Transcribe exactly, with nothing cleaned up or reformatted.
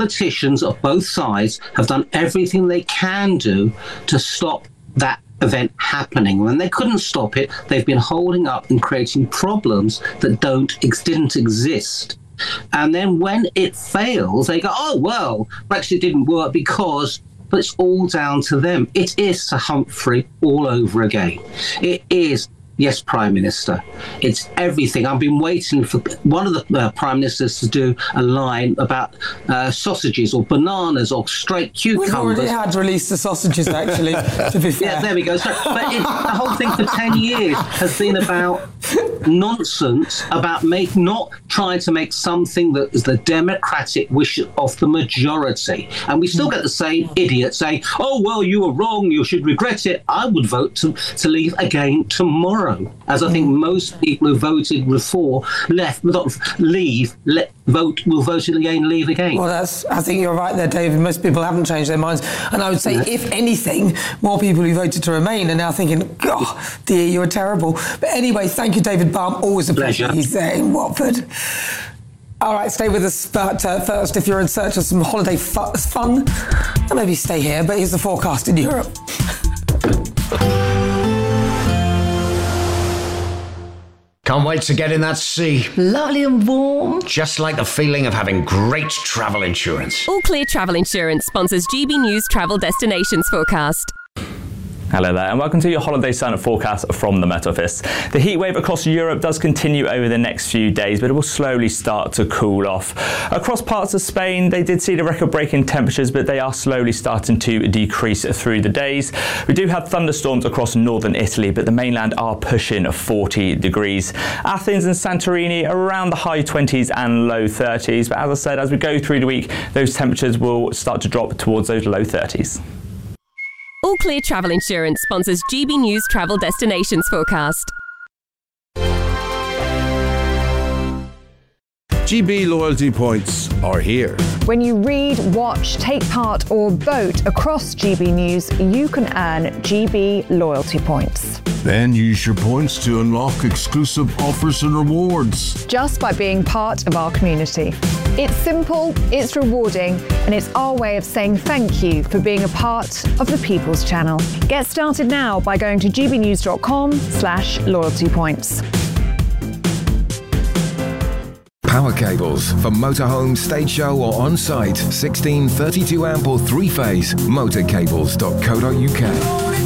politicians of both sides have done everything they can do to stop that event happening. When they couldn't stop it, they've been holding up and creating problems that don't didn't exist. And then when it fails, they go, oh, well, Brexit didn't work because... But it's all down to them. It is Sir Humphrey all over again. It is, yes, Prime Minister. It's everything. I've been waiting for one of the uh, Prime Ministers to do a line about uh, sausages or bananas or straight cucumbers. We've already had released the sausages, actually, to be fair. Yeah, there we go. So, but it, the whole thing for ten years has been about nonsense, about make, not trying to make something that is the democratic wish of the majority. And we still get the same idiot saying, oh, well, you were wrong, you should regret it. I would vote to, to leave again tomorrow, as I think most people who voted before left, not leave, let, vote, will vote again, leave again. Well, that's, I think you're right there, David. Most people haven't changed their minds. And I would say, yeah. if anything, more people who voted to remain are now thinking, oh, dear, you're terrible. But anyway, thank you, David Balme. Always a pleasure. pleasure. He's there in Watford. All right, stay with us. But uh, first, if you're in search of some holiday fu- fun, then maybe stay here. But here's the forecast in Europe. Can't wait to get in that sea. Lovely and warm. Just like the feeling of having great travel insurance. All Clear Travel Insurance sponsors G B News Travel Destinations Forecast. Hello there, and welcome to your holiday sun forecast from the Met Office. The heat wave across Europe does continue over the next few days, but it will slowly start to cool off. Across parts of Spain, they did see the record-breaking temperatures, but they are slowly starting to decrease through the days. We do have thunderstorms across northern Italy, but the mainland are pushing forty degrees. Athens and Santorini around the high twenties and low thirties, but as I said, as we go through the week, those temperatures will start to drop towards those low thirties. All Clear Travel Insurance sponsors G B News Travel Destinations Forecast. G B loyalty points are here. When you read, watch, take part or vote across G B News, you can earn G B loyalty points. Then use your points to unlock exclusive offers and rewards. Just by being part of our community. It's simple, it's rewarding, and it's our way of saying thank you for being a part of the People's Channel. Get started now by going to gbnews.com slash loyalty points. Power cables for motorhome, stage show or on-site. sixteen, thirty-two amp or three-phase. motorcables dot co dot uk.